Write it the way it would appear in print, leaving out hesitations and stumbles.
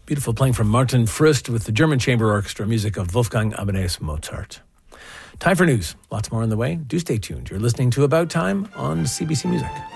Beautiful playing from Martin Frist with the German Chamber Orchestra, music of Wolfgang Amadeus Mozart. Time for news. Lots more on the way. Do stay tuned. You're listening to About Time on CBC Music.